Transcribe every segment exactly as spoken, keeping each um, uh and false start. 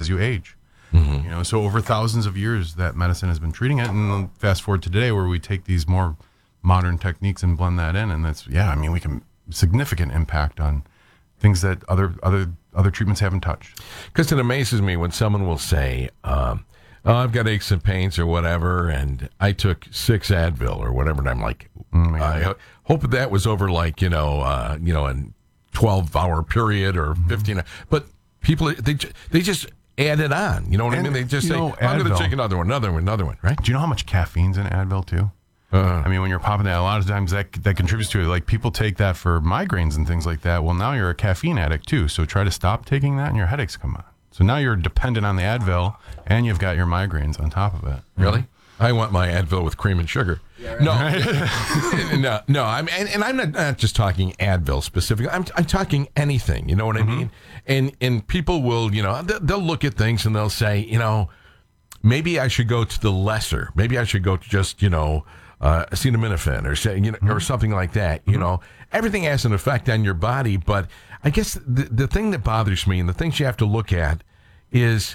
as you age. Mm-hmm. You know, so over thousands of years that medicine has been treating it, and fast forward to today where we take these more modern techniques and blend that in, and that's yeah, I mean, we can significant impact on things that other other other treatments haven't touched. Because it amazes me when someone will say, um, "Oh, I've got aches and pains or whatever, and I took six Advil or whatever," and I'm like, mm, I ho- hope that was over like you know, uh, you know, a twelve hour period or fifteen. Mm-hmm. But people they they just add it on. You know what and, I mean? They just say, know, I'm going to take another one, another one, another one, right? Do you know how much caffeine's in Advil, too? Uh, I mean, when you're popping that, a lot of times that that contributes to it. Like, people take that for migraines and things like that. Well, now you're a caffeine addict, too. So try to stop taking that and your headaches come on. So now you're dependent on the Advil, and you've got your migraines on top of it. Really? I want my Advil with cream and sugar. Yeah, right. No, no, no. I'm and, and I'm not, not just talking Advil specifically. I'm I'm talking anything. You know what mm-hmm. I mean? And and people will, you know, they'll, they'll look at things and they'll say, you know, maybe I should go to the lesser. Maybe I should go to just, you know, uh, acetaminophen or say, you know, mm-hmm. or something like that. You mm-hmm. know, everything has an effect on your body, but I guess the the thing that bothers me and the things you have to look at is,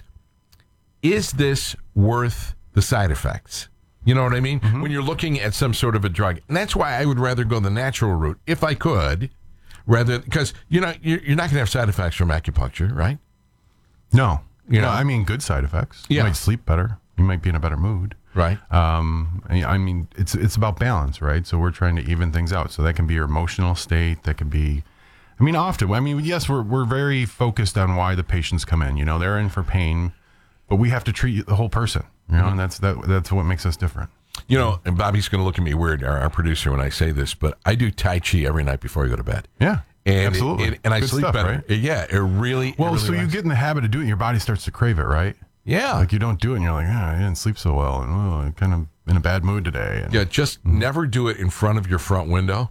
is this worth the side effects? You know what I mean? Mm-hmm. When you're looking at some sort of a drug. And that's why I would rather go the natural route, if I could, rather, because you're not, you're, you're not going to have side effects from acupuncture, right? No. You no, know? I mean, good side effects. Yeah. You might sleep better. You might be in a better mood. Right. Um, I mean, it's it's about balance, right? So we're trying to even things out. So that can be your emotional state. That could be, I mean, often, I mean, yes, we're we're very focused on why the patients come in. You know, they're in for pain, but we have to treat the whole person. You know, mm-hmm. and that's that. That's what makes us different. You know, and Bobby's going to look at me weird, our, our producer, when I say this, but I do Tai Chi every night before I go to bed. Yeah, and absolutely. It, it, and I Good sleep stuff, better. Right? Yeah, it really. Well, it really so you get in the habit of doing it, your body starts to crave it, right? Yeah. Like you don't do it, and you're like, ah, I didn't sleep so well, and oh, I'm kind of in a bad mood today. And, yeah, just mm-hmm. never do it in front of your front window.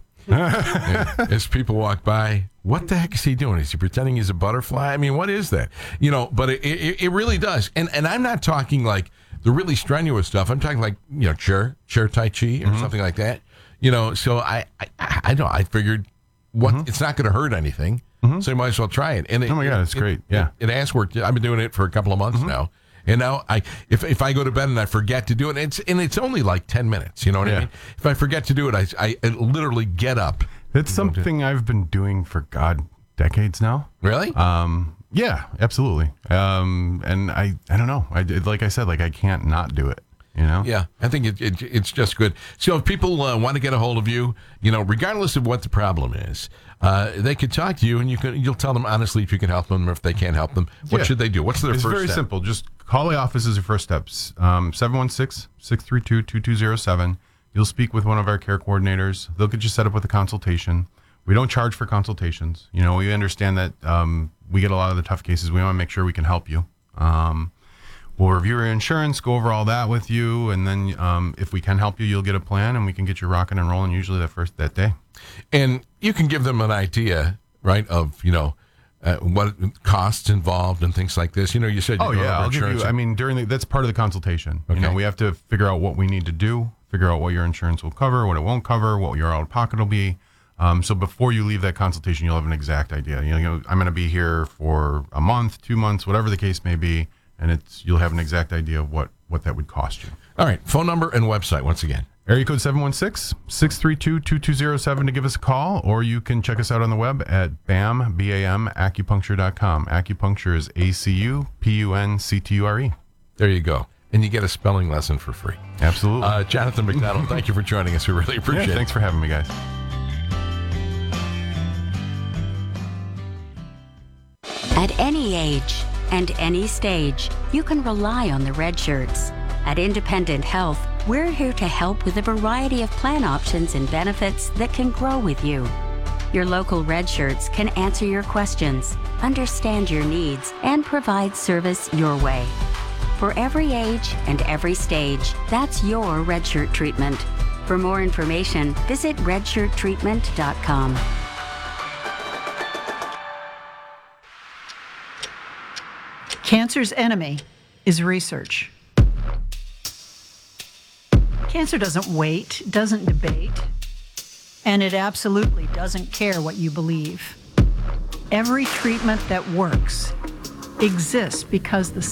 As people walk by, what the heck is he doing? Is he pretending he's a butterfly? I mean, what is that? You know, but it it, it really does. And and I'm not talking like the really strenuous stuff. I'm talking like, you know, chair, chair Tai Chi or mm-hmm. something like that. You know, so I, I, I don't, I figured what mm-hmm. it's not going to hurt anything. Mm-hmm. So you might as well try it. And it, oh my God, it's it, great. It, yeah. It, it has worked. I've been doing it for a couple of months mm-hmm. now. And now I, if if I go to bed and I forget to do it, it's and it's only like ten minutes. You know what yeah. I mean? If I forget to do it, I, I literally get up. It's something I've been doing for, God, decades now. Really? Um, yeah, absolutely. Um, and I, I don't know. I, like I said, like I can't not do it. You know? Yeah, I think it, it it's just good. So if people uh, want to get a hold of you, you know, regardless of what the problem is, uh, they could talk to you, and you can you'll tell them honestly if you can help them or if they can't help them. What yeah. should they do? What's their it's first very step? simple. Just call the office as your first steps. Um, seven one six, six three two, two two zero seven. You'll speak with one of our care coordinators. They'll get you set up with a consultation. We don't charge for consultations. You know, we understand that um, we get a lot of the tough cases. We want to make sure we can help you. Um, we'll review your insurance, go over all that with you, and then um, if we can help you, you'll get a plan, and we can get you rocking and rolling usually that first that day. And you can give them an idea, right, of, you know, uh, what costs involved and things like this. You know, you said you oh yeah, I'll give you. I mean, during the, that's part of the consultation. Okay. You know, we have to figure out what we need to do, figure out what your insurance will cover, what it won't cover, what your out of pocket will be. Um, so before you leave that consultation, you'll have an exact idea. You know, I'm going to be here for a month, two months, whatever the case may be, and it's you'll have an exact idea of what, what that would cost you. All right, phone number and website once again. Area code seven one six, six three two, two two zero seven to give us a call, or you can check us out on the web at bam, B A M, acupuncture dot com. Acupuncture is A C U P U N C T U R E. There you go. And you get a spelling lesson for free. Absolutely. Uh, Jonathan McDonald, thank you for joining us. We really appreciate yeah, it. Thanks for having me, guys. At any age and any stage, you can rely on the Red Shirts. At Independent Health, we're here to help with a variety of plan options and benefits that can grow with you. Your local Red Shirts can answer your questions, understand your needs, and provide service your way. For every age and every stage, that's your Red Shirt treatment. For more information, visit red shirt treatment dot com. Cancer's enemy is research. Cancer doesn't wait, doesn't debate, and it absolutely doesn't care what you believe. Every treatment that works exists because the